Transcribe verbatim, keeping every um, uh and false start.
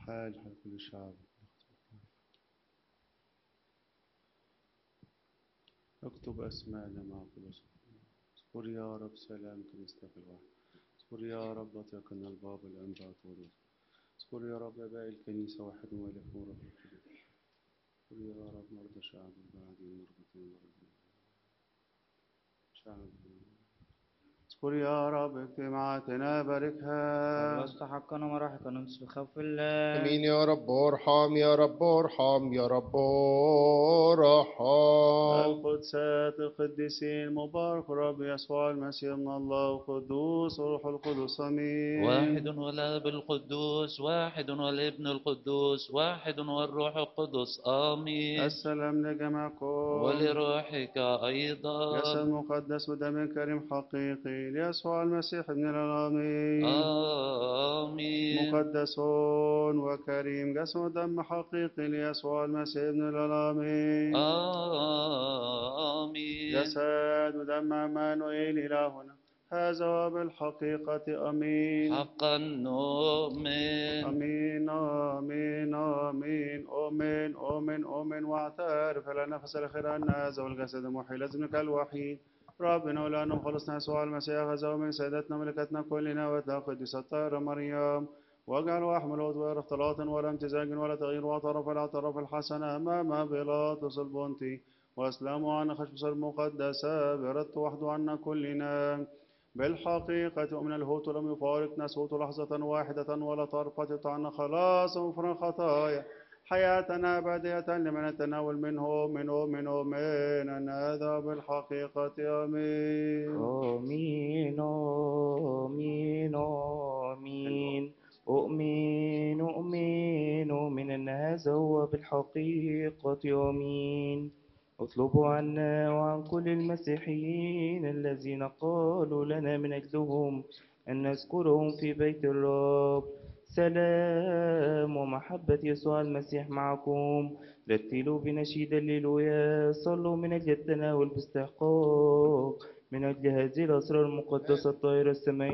حال حال كل الشعب. اكتب أسماءنا مع فلوس. اذكر يا رب سلام كنيستك الواحد. اذكر يا رب أطيقنا الباب الإمبراطورية. اذكر يا رب آباء الكنيسة واحد وإلهكم رب القدس. اذكر يا رب مرضى شعب البعدين مرضى مرضى شعب. اذكر يا رب اجتماعاتنا باركها. خلصت حقا ومراحقا ننصف خوف الله. امين يا رب ارحم يا رب ارحم يا رب ارحم. القدسات القديسين مبارك رب يسوع المسيح من الله قدوس وروح القدس امين. واحد والاب القدوس، واحد والابن القدوس، واحد والروح القدس امين. السلام لجميعكم. ولروحك ايضا. جسد مقدس ودم كريم حقيقي ليسوع المسيح ابن الامين. امين. مقدس وكريم جسد ودم حقيقي ليسوع المسيح ابن الامين. امين. جسد ودم عمانوئيل إلهنا هذا هو بالحقيقة امين. حقا نؤمن. امين امين امين امين امين امين واعترف على نفس الاخير ان هذا هو الجسد المحيي لازمك الوحيد ربنا ولأنه خلصنا يسوع المسيح غزا من سيدتنا ملكتنا كلنا وتلا قديسة الطاهرة مريم واجعل واحمل غير اختلاط ولا امتزاج ولا تغيير واعترف الاعتراف الحسن امام بيلاطس البنطي واسلام عن خشب المقدسة بردت وحده عنا كلنا بالحقيقة ومن الهوت لم يفارق نسوت لحظة واحدة ولا طرفة طعن خلاص وفر الخطايا حياتنا أبدية لمن نتناول منه منه منه من هذا بالحقيقة آمين. آمين آمين آمين. أؤمن أؤمن أؤمن أن هذا هو بالحقيقة آمين. اطلبوا عنا وعن كل المسيحيين الذين قالوا لنا من أجلهم أن نذكرهم في بيت الرب. سلام ومحبة يسوع المسيح معكم. رتلوا بنشيد الليلويا. صلوا من أجل التناول باستحقاق من أجل هذه الأسرار المقدسة الطاهرة السمائية